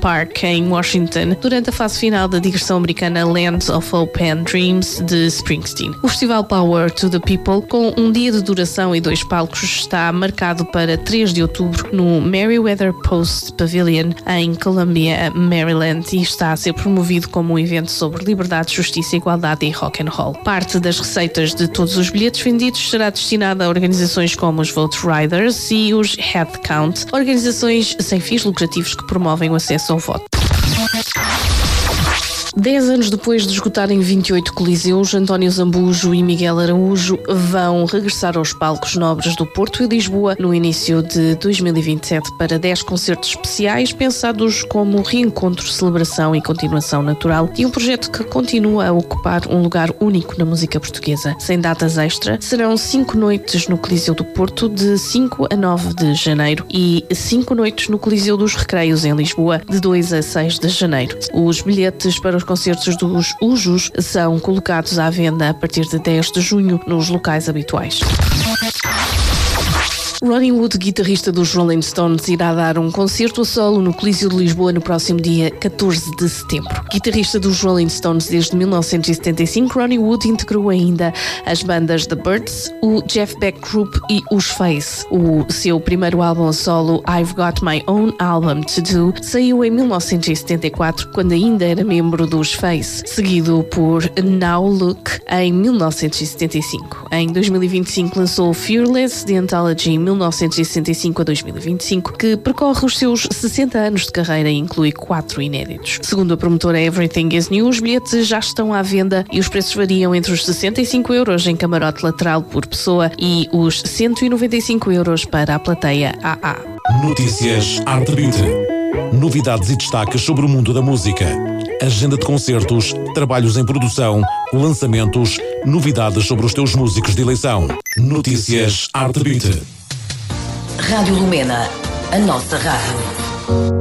Park, em Washington, durante a fase final da digressão americana Land of Hope and Dreams de Springsteen. O festival Power to the People, com um dia de duração e 2 palcos, está marcado para 3 de outubro no Merriweather Post Pavilion, em Columbia, Maryland, e está a ser promovido como um evento sobre liberdade, justiça, igualdade e rock and roll. Parte das receitas de todos os bilhetes vendidos será destinada a organizações como os Vote Riders e os Head Count, organizações sem fins lucrativos que promovem o acesso ao voto. 10 anos depois de esgotarem 28 coliseus, António Zambujo e Miguel Araújo vão regressar aos palcos nobres do Porto e Lisboa no início de 2027 para 10 concertos especiais pensados como reencontro, celebração e continuação natural de um projeto que continua a ocupar um lugar único na música portuguesa. Sem datas extra, serão 5 noites no Coliseu do Porto de 5 a 9 de janeiro e 5 noites no Coliseu dos Recreios em Lisboa de 2 a 6 de janeiro. Os bilhetes para os concertos dos Ujos são colocados à venda a partir de 10 de junho nos locais habituais. Ronnie Wood, guitarrista dos Rolling Stones, irá dar um concerto a solo no Coliseu de Lisboa no próximo dia 14 de setembro. Guitarrista dos Rolling Stones desde 1975, Ronnie Wood integrou ainda as bandas The Byrds, o Jeff Beck Group e os Face. O seu primeiro álbum a solo, I've Got My Own Album to Do, saiu em 1974, quando ainda era membro dos Face, seguido por Now Look em 1975. Em 2025 lançou Fearless, The Anthology 1965 a 2025, que percorre os seus 60 anos de carreira e inclui 4 inéditos. Segundo a promotora Everything Is New, os bilhetes já estão à venda e os preços variam entre os 65 € em camarote lateral por pessoa e os 195 € para a plateia AA. Notícias Arte Beat. Novidades e destaques sobre o mundo da música. Agenda de concertos, trabalhos em produção, lançamentos, novidades sobre os teus músicos de eleição. Notícias Arte Beat. Rádio Lumena, a nossa rádio.